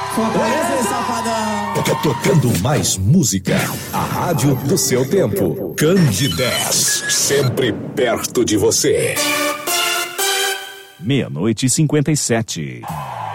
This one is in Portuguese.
Fortaleza, safadão. Tocando mais música. A rádio do seu tempo. Candidez. Sempre perto de você. 00:57.